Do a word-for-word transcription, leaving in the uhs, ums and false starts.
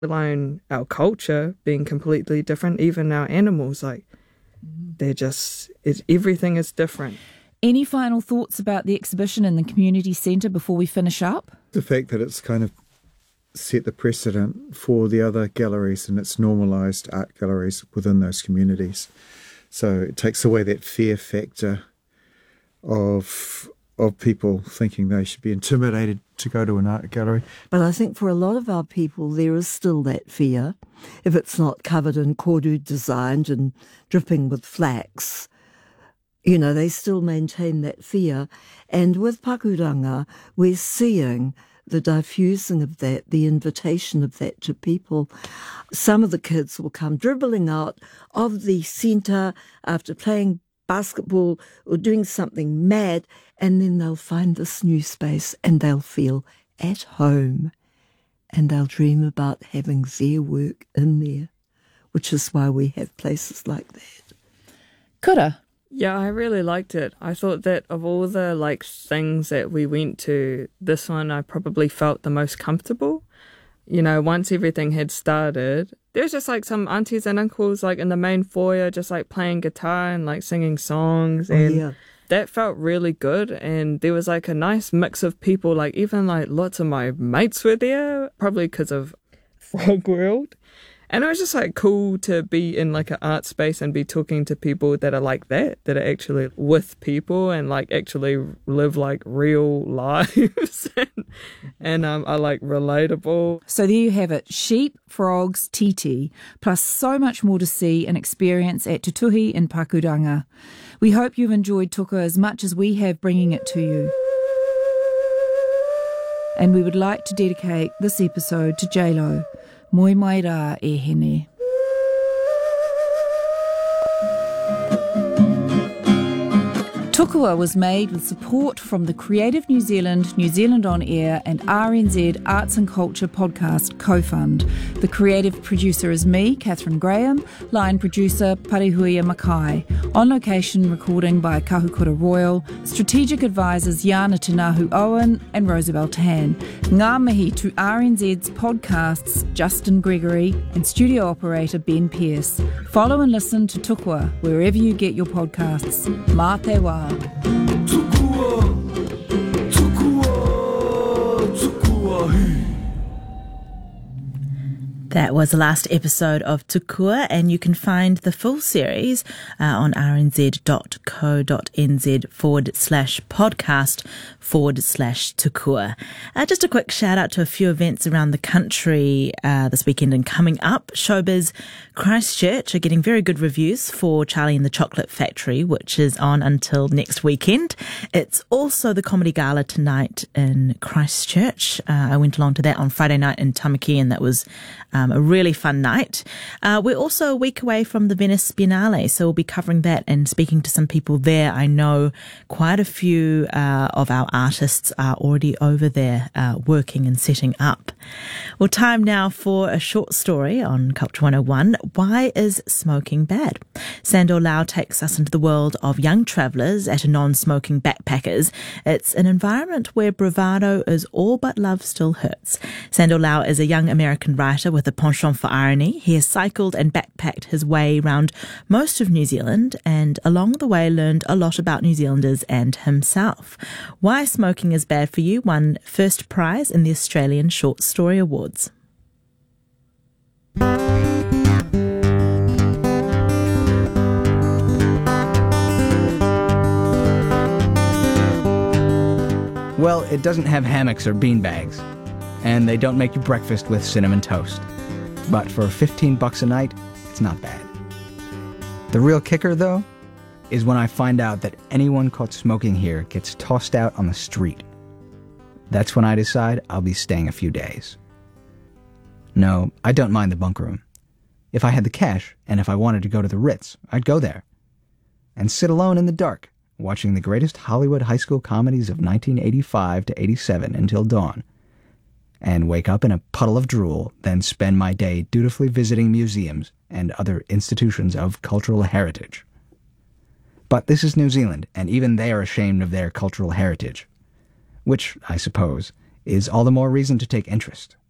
alone our culture being completely different, even our animals, like, they're just, it's, everything is different. Any final thoughts about the exhibition in the community centre before we finish up? The fact that it's kind of set the precedent for the other galleries, and it's normalised art galleries within those communities. So it takes away that fear factor of of people thinking they should be intimidated to go to an art gallery. But I think for a lot of our people, there is still that fear. If it's not covered in koru designed and dripping with flax, you know, they still maintain that fear. And with Pakuranga, we're seeing the diffusing of that, the invitation of that to people. Some of the kids will come dribbling out of the centre after playing basketball or doing something mad, and then they'll find this new space and they'll feel at home, and they'll dream about having their work in there, which is why we have places like that. Kura. Yeah, I really liked it. I thought that of all the like things that we went to, this one I probably felt the most comfortable. You know, once everything had started, there was just like some aunties and uncles like in the main foyer just like playing guitar and like singing songs, and oh, yeah. that felt really good. And there was like a nice mix of people, like even like lots of my mates were there, probably because of Frog World. And it was just like cool to be in like an art space and be talking to people that are like that, that are actually with people and like actually live like real lives and, and um, are like relatable. So there you have it, sheep, frogs, titi, plus so much more to see and experience at Te Tuhi in Pakuranga. We hope you've enjoyed Tuku as much as we have bringing it to you. And we would like to dedicate this episode to J-Lo. Moi mai rā e hene. Tukua was made with support from the Creative New Zealand, New Zealand On Air and R N Z Arts and Culture Podcast Co-Fund. The creative producer is me, Catherine Graham, line producer Parihuia Makai. On location recording by Kahukura Royal, strategic advisors Yana Tanahu Owen and Rosabelle Tan. Ngā mihi to R N Z's podcasts Justin Gregory and studio operator Ben Pearce. Follow and listen to Tukua wherever you get your podcasts. Mā te wā. Tukua, tukua, tukua hi. That was the last episode of Tukua, and you can find the full series uh, on rnz.co.nz forward slash podcast forward slash Tukua. Uh, just a quick shout out to a few events around the country uh, this weekend and coming up. Showbiz Christchurch are getting very good reviews for Charlie and the Chocolate Factory, which is on until next weekend. It's also the Comedy Gala tonight in Christchurch. Uh, I went along to that on Friday night in Tamaki, and that was um, a really fun night. Uh, we're also a week away from the Venice Biennale, so we'll be covering that and speaking to some people there. I know quite a few uh, of our artists are already over there uh, working and setting up. Well, time now for a short story on Culture one oh one. Why is smoking bad? Sandor Lau takes us into the world of young travellers at a non-smoking backpackers. It's an environment where bravado is all but love still hurts. Sandor Lau is a young American writer with a penchant for irony. He has cycled and backpacked his way around most of New Zealand and along the way learned a lot about New Zealanders and himself. Why Smoking is Bad for You won first prize in the Australian Short Story Awards. Well, it doesn't have hammocks or beanbags, and they don't make you breakfast with cinnamon toast. But for fifteen bucks a night, it's not bad. The real kicker, though, is when I find out that anyone caught smoking here gets tossed out on the street. That's when I decide I'll be staying a few days. No, I don't mind the bunk room. If I had the cash, and if I wanted to go to the Ritz, I'd go there. And sit alone in the dark, watching the greatest Hollywood high school comedies of nineteen eighty-five to eighty-seven until dawn, and wake up in a puddle of drool, then spend my day dutifully visiting museums and other institutions of cultural heritage. But this is New Zealand, and even they are ashamed of their cultural heritage, which, I suppose, is all the more reason to take interest.